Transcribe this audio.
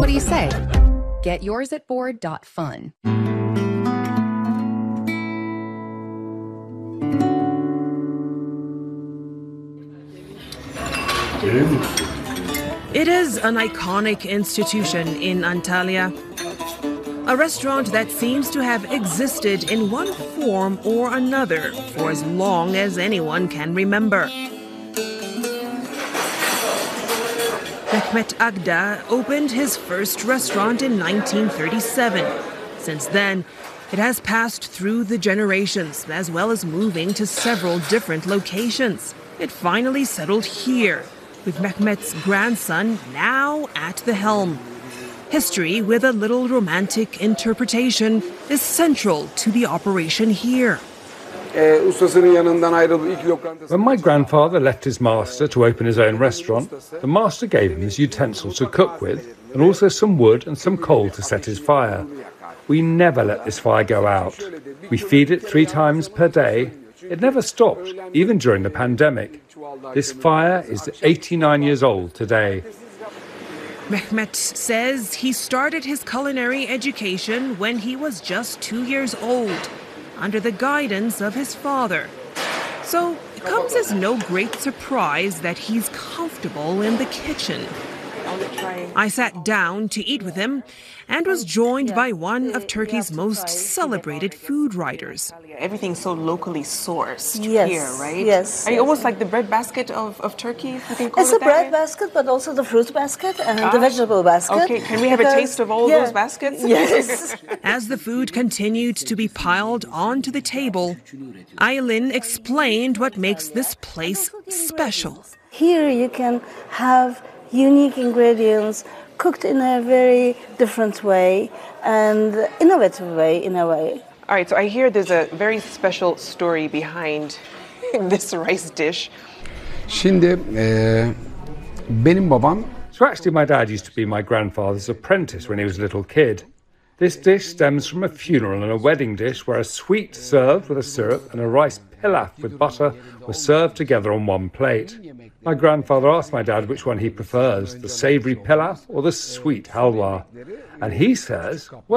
What do you say? Get yours at board.fun. It is an iconic institution in Antalya. A restaurant that seems to have existed in one form or another for as long as anyone can remember. Mehmet Agda opened his first restaurant in 1937. Since then, it has passed through the generations, as well as moving to several different locations. It finally settled here, with Mehmet's grandson now at the helm. History with a little romantic interpretation is central to the operation here. When my grandfather left his master to open his own restaurant, the master gave him his utensils to cook with and also some wood and some coal to set his fire. We never let this fire go out. We feed it 3 times per day. It never stopped, even during the pandemic. This fire is 89 years old today. Mehmet says he started his culinary education when he was just 2 years old, under the guidance of his father. So it comes as no great surprise that he's comfortable in the kitchen. I sat down to eat with him and was joined by one of Turkey's most celebrated food writers. Everything's so locally sourced Yes, here, right? yes, Are you yes. almost like the bread basket of Turkey, if you can call It's it a that bread way? basket, but also the fruit basket and the vegetable basket. Okay, can we have a taste of all those baskets? Yes. As the food continued to be piled onto the table, Aylin explained what makes this place special. Here you can have unique ingredients cooked in a very different way and innovative way, in a way. All right, so I hear there's a very special story behind this rice dish. Şimdi benim babam So actually my dad used to be my grandfather's apprentice when he was a little kid. This dish stems from a funeral and a wedding dish where a sweet served with a syrup and a rice pilaf with butter were served together on one plate. My grandfather asked my dad which one he prefers, the savoury pilaf or the sweet halwa. And he says,